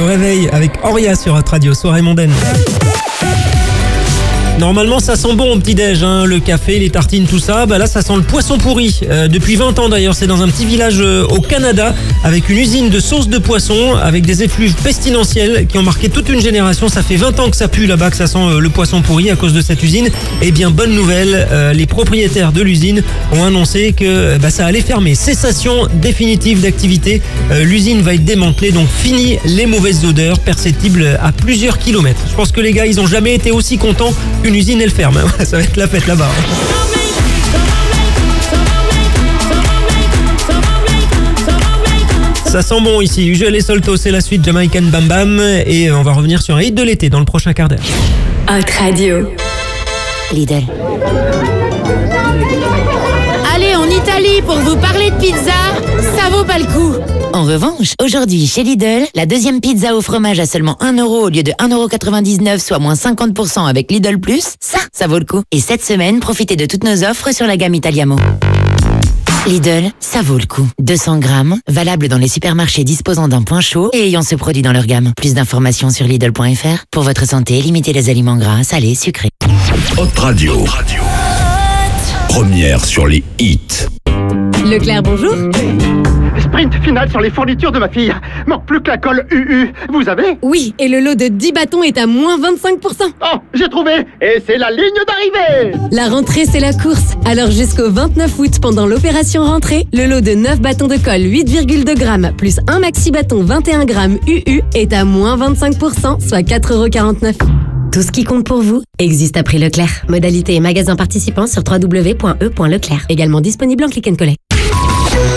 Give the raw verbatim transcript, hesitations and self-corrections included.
réveil avec Auria sur votre radio, soirée mondaine. Normalement, ça sent bon au petit-déj, hein, le café, les tartines, tout ça. Bah là, ça sent le poisson pourri. Euh, depuis vingt ans d'ailleurs, c'est dans un petit village euh, au Canada, avec une usine de sauce de poisson, avec des effluves pestilentiels qui ont marqué toute une génération. Ça fait vingt ans que ça pue là-bas, que ça sent euh, le poisson pourri à cause de cette usine. Eh bien, bonne nouvelle, euh, les propriétaires de l'usine ont annoncé que bah, ça allait fermer. Cessation définitive d'activité. Euh, l'usine va être démantelée, donc fini les mauvaises odeurs perceptibles à plusieurs kilomètres. Je pense que les gars, ils ont jamais été aussi contents qu'une usine elle ferme. Ça va être la fête là-bas. Ça sent bon ici. Usual et Solto, c'est la suite Jamaican Bam Bam. Et on va revenir sur un hit de l'été dans le prochain quart d'heure. Hot Radio. Lidl. Allez, en Italie, pour vous parler de pizza, ça vaut pas le coup. En revanche, aujourd'hui, chez Lidl, la deuxième pizza au fromage à seulement un euro au lieu de un euro quatre-vingt-dix-neuf, soit moins cinquante pour cent avec Lidl Plus, ça, ça vaut le coup. Et cette semaine, profitez de toutes nos offres sur la gamme Italiamo. Lidl, ça vaut le coup. deux cents grammes, valable dans les supermarchés disposant d'un point chaud et ayant ce produit dans leur gamme. Plus d'informations sur Lidl point F R. Pour votre santé, limitez les aliments gras, salés, sucrés. Hot Radio. Première sur les hits. Leclerc, bonjour. Sprint final sur les fournitures de ma fille. Manque plus que la colle U U. Vous avez ? Oui, et le lot de dix bâtons est à moins vingt-cinq pour cent. Oh, j'ai trouvé. Et c'est la ligne d'arrivée. La rentrée, c'est la course. Alors jusqu'au vingt-neuf août, pendant l'opération rentrée, le lot de neuf bâtons de colle huit virgule deux grammes plus un maxi bâton vingt et un grammes U U est à moins vingt-cinq pour cent, soit quatre euros quarante-neuf. Tout ce qui compte pour vous existe à prix Leclerc. Modalité et magasin participants sur w w w point e point leclerc. Également disponible en click and collect.